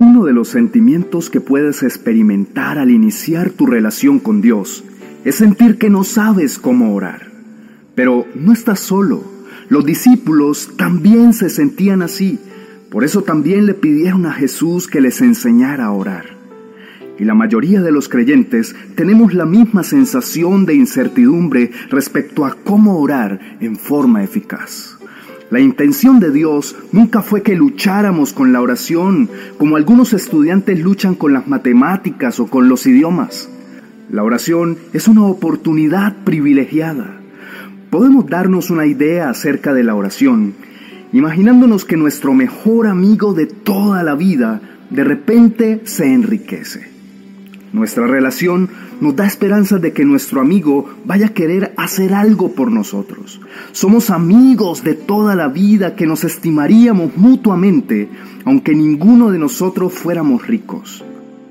Uno de los sentimientos que puedes experimentar al iniciar tu relación con Dios es sentir que no sabes cómo orar. Pero no estás solo. Los discípulos también se sentían así. Por eso también le pidieron a Jesús que les enseñara a orar. Y la mayoría de los creyentes tenemos la misma sensación de incertidumbre respecto a cómo orar en forma eficaz. La intención de Dios nunca fue que lucháramos con la oración, como algunos estudiantes luchan con las matemáticas o con los idiomas. La oración es una oportunidad privilegiada. Podemos darnos una idea acerca de la oración, imaginándonos que nuestro mejor amigo de toda la vida de repente se enriquece. Nuestra relación nos da esperanza de que nuestro amigo vaya a querer hacer algo por nosotros. Somos amigos de toda la vida que nos estimaríamos mutuamente, aunque ninguno de nosotros fuéramos ricos.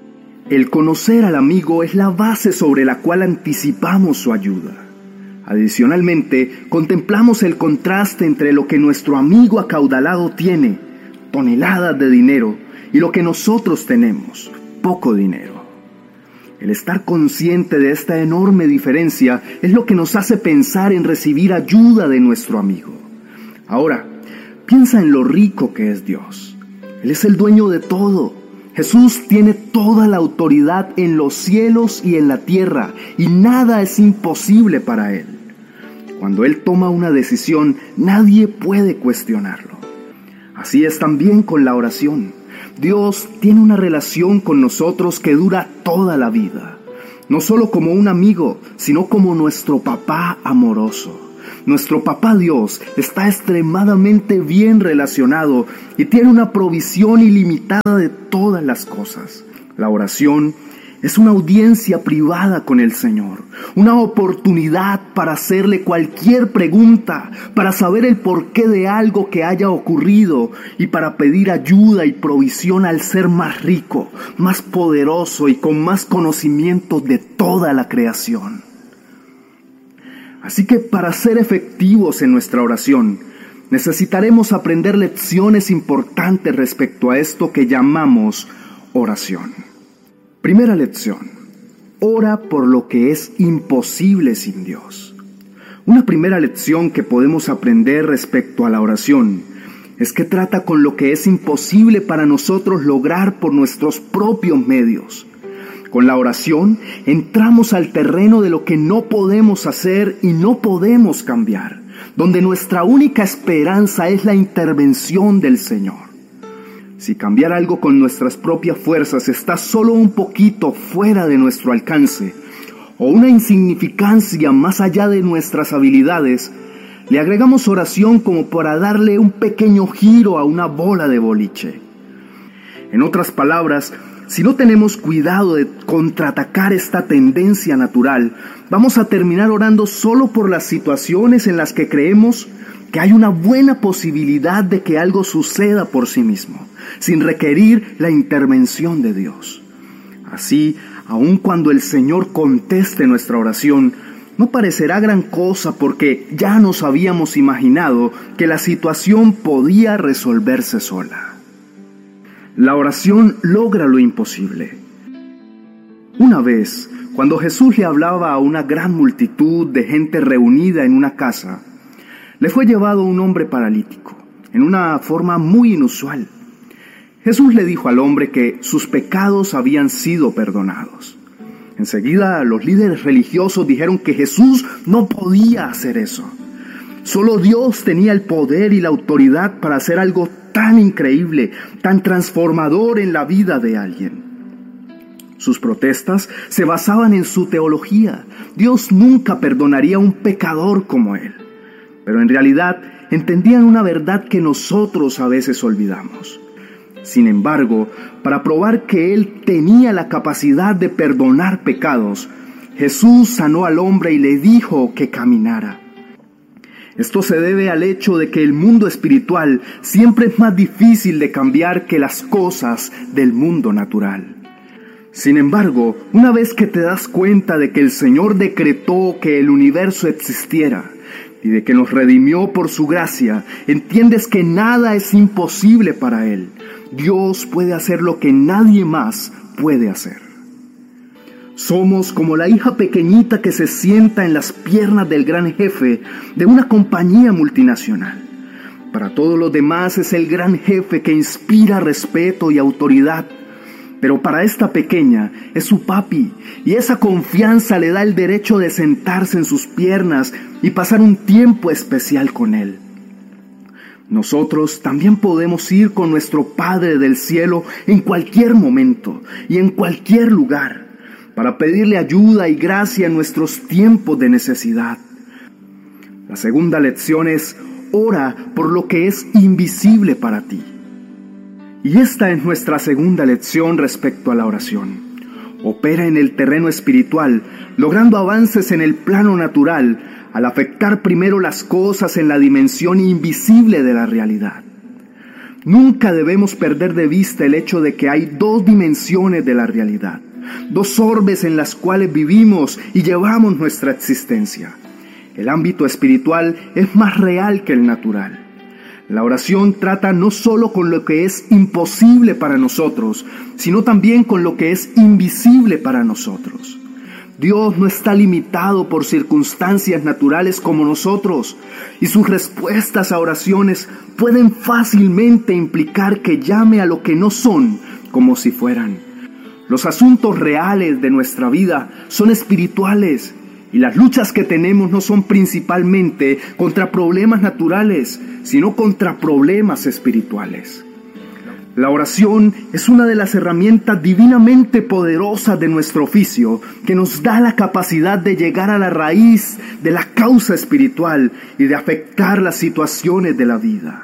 El conocer al amigo es la base sobre la cual anticipamos su ayuda. Adicionalmente, contemplamos el contraste entre lo que nuestro amigo acaudalado tiene, toneladas de dinero, y lo que nosotros tenemos, poco dinero. El estar consciente de esta enorme diferencia es lo que nos hace pensar en recibir ayuda de nuestro amigo. Ahora, piensa en lo rico que es Dios. Él es el dueño de todo. Jesús tiene toda la autoridad en los cielos y en la tierra, y nada es imposible para Él. Cuando Él toma una decisión, nadie puede cuestionarlo. Así es también con la oración. Dios tiene una relación con nosotros que dura toda la vida. No solo como un amigo, sino como nuestro papá amoroso. Nuestro papá Dios está extremadamente bien relacionado y tiene una provisión ilimitada de todas las cosas. La oración es una audiencia privada con el Señor, una oportunidad para hacerle cualquier pregunta, para saber el porqué de algo que haya ocurrido y para pedir ayuda y provisión al ser más rico, más poderoso y con más conocimiento de toda la creación. Así que para ser efectivos en nuestra oración, necesitaremos aprender lecciones importantes respecto a esto que llamamos oración. Primera lección: ora por lo que es imposible sin Dios. Una primera lección que podemos aprender respecto a la oración es que trata con lo que es imposible para nosotros lograr por nuestros propios medios. Con la oración entramos al terreno de lo que no podemos hacer y no podemos cambiar, donde nuestra única esperanza es la intervención del Señor. Si cambiar algo con nuestras propias fuerzas está solo un poquito fuera de nuestro alcance, o una insignificancia más allá de nuestras habilidades, le agregamos oración como para darle un pequeño giro a una bola de boliche. En otras palabras, si no tenemos cuidado de contraatacar esta tendencia natural, vamos a terminar orando solo por las situaciones en las que creemos que hay una buena posibilidad de que algo suceda por sí mismo, sin requerir la intervención de Dios. Así, aun cuando el Señor conteste nuestra oración, no parecerá gran cosa porque ya nos habíamos imaginado que la situación podía resolverse sola. La oración logra lo imposible. Una vez, cuando Jesús le hablaba a una gran multitud de gente reunida en una casa, le fue llevado un hombre paralítico, en una forma muy inusual. Jesús le dijo al hombre que sus pecados habían sido perdonados. Enseguida los líderes religiosos dijeron que Jesús no podía hacer eso. Solo Dios tenía el poder y la autoridad para hacer algo tan increíble, tan transformador en la vida de alguien. Sus protestas se basaban en su teología. Dios nunca perdonaría a un pecador como él. Pero en realidad entendían una verdad que nosotros a veces olvidamos. Sin embargo, para probar que Él tenía la capacidad de perdonar pecados, Jesús sanó al hombre y le dijo que caminara. Esto se debe al hecho de que el mundo espiritual siempre es más difícil de cambiar que las cosas del mundo natural. Sin embargo, una vez que te das cuenta de que el Señor decretó que el universo existiera, y de que nos redimió por su gracia, entiendes que nada es imposible para Él. Dios puede hacer lo que nadie más puede hacer. Somos como la hija pequeñita que se sienta en las piernas del gran jefe de una compañía multinacional. Para todos los demás es el gran jefe que inspira respeto y autoridad. Pero para esta pequeña es su papi, y esa confianza le da el derecho de sentarse en sus piernas y pasar un tiempo especial con él. Nosotros también podemos ir con nuestro Padre del cielo en cualquier momento y en cualquier lugar para pedirle ayuda y gracia en nuestros tiempos de necesidad. La segunda lección es: ora por lo que es invisible para ti. Y esta es nuestra segunda lección respecto a la oración. Opera en el terreno espiritual, logrando avances en el plano natural, al afectar primero las cosas en la dimensión invisible de la realidad. Nunca debemos perder de vista el hecho de que hay dos dimensiones de la realidad, dos orbes en las cuales vivimos y llevamos nuestra existencia. El ámbito espiritual es más real que el natural. La oración trata no solo con lo que es imposible para nosotros, sino también con lo que es invisible para nosotros. Dios no está limitado por circunstancias naturales como nosotros, y sus respuestas a oraciones pueden fácilmente implicar que llame a lo que no son como si fueran. Los asuntos reales de nuestra vida son espirituales, y las luchas que tenemos no son principalmente contra problemas naturales, sino contra problemas espirituales. La oración es una de las herramientas divinamente poderosas de nuestro oficio, que nos da la capacidad de llegar a la raíz de la causa espiritual y de afectar las situaciones de la vida.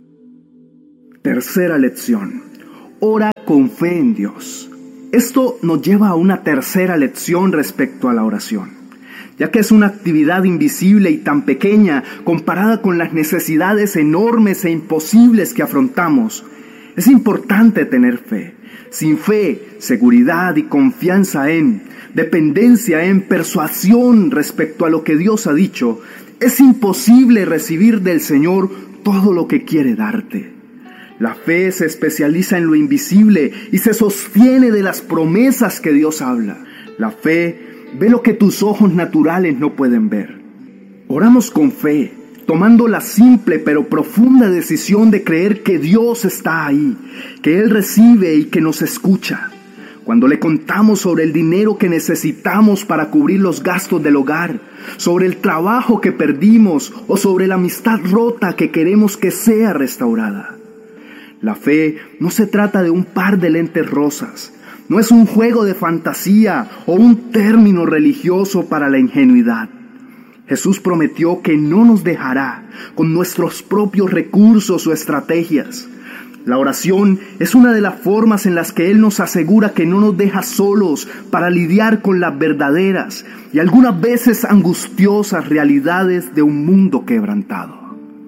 Tercera lección: ora con fe en Dios. Esto nos lleva a una tercera lección respecto a la oración, ya que es una actividad invisible y tan pequeña comparada con las necesidades enormes e imposibles que afrontamos. Es importante tener fe. Sin fe, seguridad y confianza en, dependencia en, persuasión respecto a lo que Dios ha dicho, es imposible recibir del Señor todo lo que quiere darte. La fe se especializa en lo invisible y se sostiene de las promesas que Dios habla. La fe ve lo que tus ojos naturales no pueden ver. Oramos con fe, tomando la simple pero profunda decisión de creer que Dios está ahí, que Él recibe y que nos escucha. Cuando le contamos sobre el dinero que necesitamos para cubrir los gastos del hogar, sobre el trabajo que perdimos o sobre la amistad rota que queremos que sea restaurada. La fe no se trata de un par de lentes rosas, no es un juego de fantasía o un término religioso para la ingenuidad. Jesús prometió que no nos dejará con nuestros propios recursos o estrategias. La oración es una de las formas en las que Él nos asegura que no nos deja solos para lidiar con las verdaderas y algunas veces angustiosas realidades de un mundo quebrantado.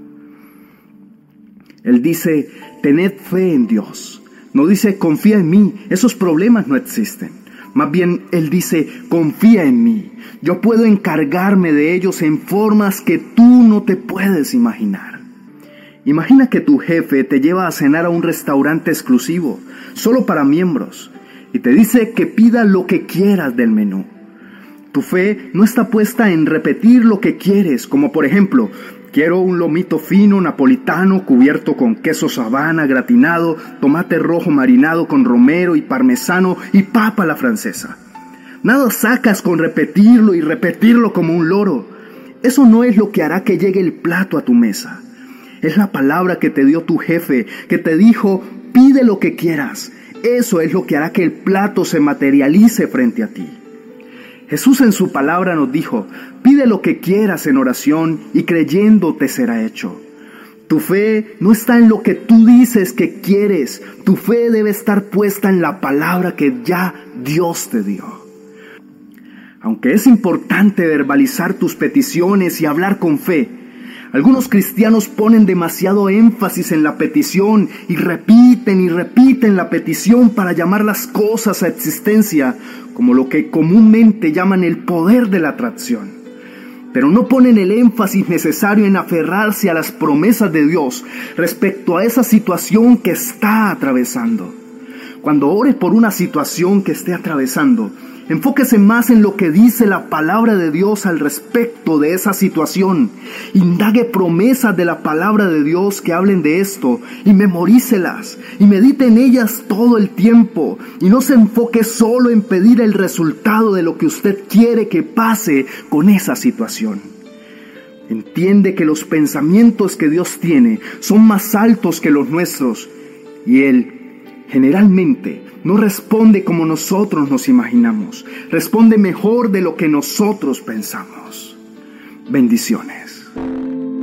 Él dice: tened fe en Dios. No dice: confía en mí, esos problemas no existen. Más bien, Él dice: confía en mí. Yo puedo encargarme de ellos en formas que tú no te puedes imaginar. Imagina que tu jefe te lleva a cenar a un restaurante exclusivo, solo para miembros, y te dice que pida lo que quieras del menú. Tu fe no está puesta en repetir lo que quieres, como por ejemplo: quiero un lomito fino napolitano cubierto con queso Savana gratinado, tomate rojo marinado con romero y parmesano y papa a la francesa. Nada sacas con repetirlo y repetirlo como un loro. Eso no es lo que hará que llegue el plato a tu mesa. Es la palabra que te dio tu jefe, que te dijo: pide lo que quieras. Eso es lo que hará que el plato se materialice frente a ti. Jesús en su palabra nos dijo: pide lo que quieras en oración y creyendo te será hecho. Tu fe no está en lo que tú dices que quieres. Tu fe debe estar puesta en la palabra que ya Dios te dio. Aunque es importante verbalizar tus peticiones y hablar con fe, algunos cristianos ponen demasiado énfasis en la petición y repiten la petición para llamar las cosas a existencia, como lo que comúnmente llaman el poder de la atracción. pero no ponen el énfasis necesario en aferrarse a las promesas de Dios respecto a esa situación que está atravesando. Cuando ore por una situación que esté atravesando, enfóquese más en lo que dice la palabra de Dios al respecto de esa situación. Indague promesas de la palabra de Dios que hablen de esto y memorícelas y medite en ellas todo el tiempo. Y no se enfoque solo en pedir el resultado de lo que usted quiere que pase con esa situación. Entiende que los pensamientos que Dios tiene son más altos que los nuestros y Él generalmente no responde como nosotros nos imaginamos. Responde mejor de lo que nosotros pensamos. Bendiciones.